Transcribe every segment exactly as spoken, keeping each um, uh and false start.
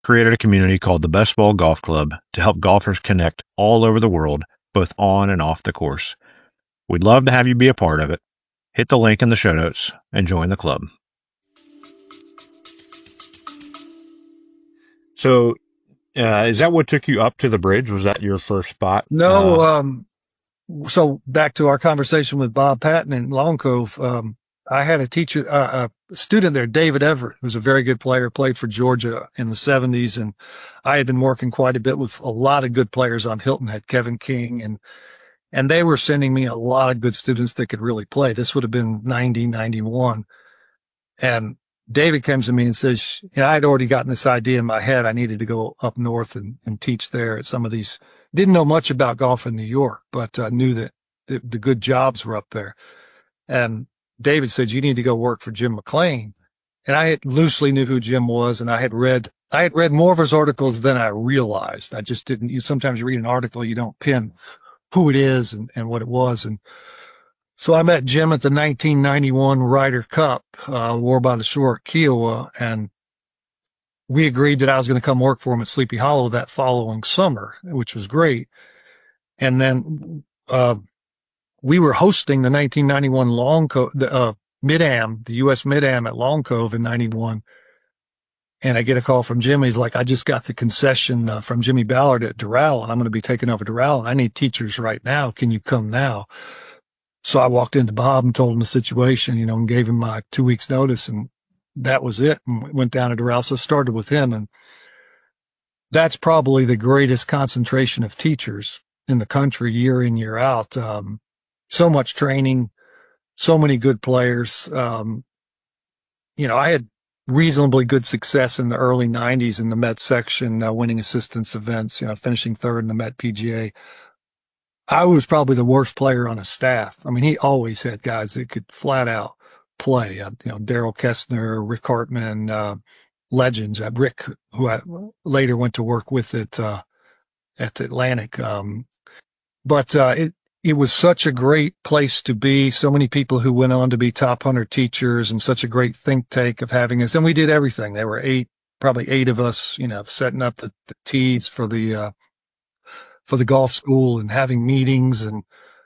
created a community called the Best Ball Golf Club to help golfers connect all over the world, both on and off the course. We'd love to have you be a part of it. Hit the link in the show notes and join the club. So, uh, is that what took you up to the bridge? Was that your first spot? No. Uh, um, so back to our conversation with Bob Patton in Long Cove. Um, I had a teacher, uh, a student there, David Everett, who was a very good player, played for Georgia in the seventies. And I had been working quite a bit with a lot of good players on Hilton Head, Kevin King, and, and they were sending me a lot of good students that could really play. This would have been ninety, ninety-one. And David comes to me and says, you know, I had already gotten this idea in my head. I needed to go up north and, and teach there at some of these. Didn't know much about golf in New York, but I uh, knew that the, the good jobs were up there. And David said, you need to go work for Jim McLean. And I had loosely knew who Jim was. And I had read, I had read more of his articles than I realized. I just didn't, you sometimes you read an article, you don't pin who it is and, and what it was. And so I met Jim at the nineteen ninety-one Ryder Cup, uh, War by the Shore at Kiowa. And we agreed that I was going to come work for him at Sleepy Hollow that following summer, which was great. And then, uh, we were hosting the nineteen ninety-one Long Cove, the, uh, Mid-Am, the U S Mid-Am at Long Cove in ninety-one. And I get a call from Jimmy. He's like, I just got the concession uh, from Jimmy Ballard at Doral, and I'm going to be taking over Doral, and I need teachers right now. Can you come now? So I walked into Bob and told him the situation, you know, and gave him my two weeks notice, and that was it. And went down to Doral. So I started with him, and that's probably the greatest concentration of teachers in the country year in, year out. Um, so much training, so many good players. Um, you know, I had reasonably good success in the early nineties in the Met section, uh, winning assistance events, you know, finishing third in the Met P G A. I was probably the worst player on his staff. I mean, he always had guys that could flat out play. Uh, you know, Darrell Kestner, Rick Hartman, uh, legends. Uh, Rick, who I later went to work with at, uh, at Atlantic. Um, but, uh, it, it was such a great place to be. So many people who went on to be top one hundred teachers, and such a great think tank of having us. And we did everything. There were eight, probably eight of us, you know, setting up the, the tees for the, uh, for the golf school and having meetings. And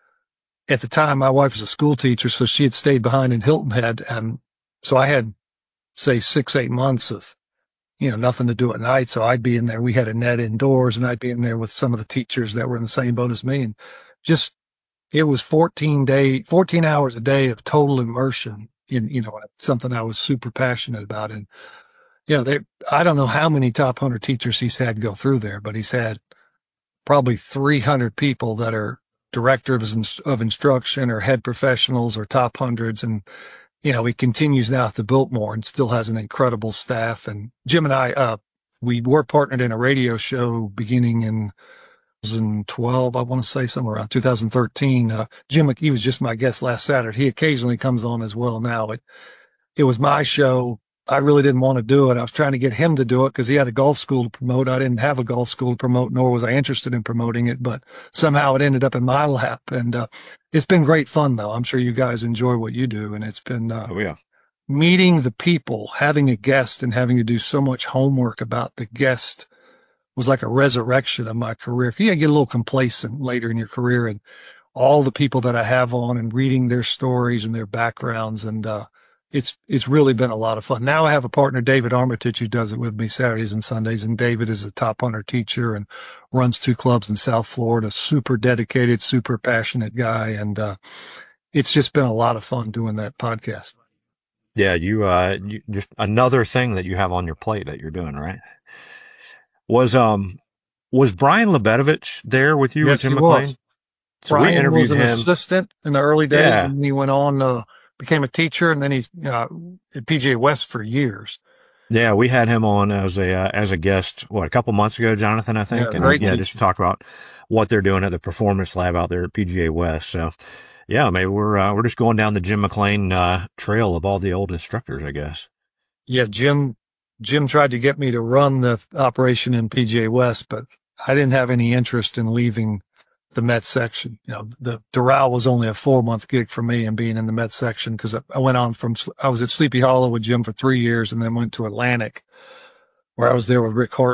at the time, my wife was a school teacher, so she had stayed behind in Hilton Head. And so I had, say, six, eight months of, you know, nothing to do at night. So I'd be in there. We had a net indoors, and I'd be in there with some of the teachers that were in the same boat as me. And just, it was fourteen day, fourteen hours a day of total immersion in, you know, something I was super passionate about. And, you know, they, I don't know how many top one hundred teachers he's had go through there, but he's had probably three hundred people that are directors of instruction or head professionals or top hundreds. And, you know, he continues now at the Biltmore and still has an incredible staff. And Jim and I, uh, we were partnered in a radio show beginning in two thousand twelve, I want to say somewhere around two thousand thirteen. Uh, Jim, he was just my guest last Saturday. He occasionally comes on as well now. It, it was my show. I really didn't want to do it. I was trying to get him to do it because he had a golf school to promote. I didn't have a golf school to promote, nor was I interested in promoting it, but somehow it ended up in my lap. And, uh, it's been great fun though. I'm sure you guys enjoy what you do. And it's been, uh, oh, yeah. meeting the people, having a guest and having to do so much homework about the guest was like a resurrection of my career. You get a little complacent later in your career, and all the people that I have on and reading their stories and their backgrounds. And, uh, it's, it's really been a lot of fun. Now I have a partner, David Armitage, who does it with me Saturdays and Sundays. And David is a top one hundred teacher and runs two clubs in South Florida, super dedicated, super passionate guy. And, uh, it's just been a lot of fun doing that podcast. Yeah. You, uh, you, just another thing that you have on your plate that you're doing, right? Was, um, was Brian Lebetovich there with you? Yes, with Jim he McLean? was. So Brian we interviewed was an him. assistant in the early days, Yeah. and he went on, uh, became a teacher, and then he's, uh, at P G A West for years. Yeah, we had him on as a uh, as a guest, what, a couple months ago, Jonathan, I think. Yeah, and great yeah, teacher. just to talk about what they're doing at the Performance Lab out there at P G A West. So, yeah, maybe we're uh, we're just going down the Jim McLean uh, trail of all the old instructors, I guess. Yeah, Jim, Jim tried to get me to run the operation in P G A West, but I didn't have any interest in leaving the Met section. You know, the Doral was only a four month gig for me, and being in the Met section, because I went on from, I was at Sleepy Hollow with Jim for three years and then went to Atlantic where I was there with Rick Hart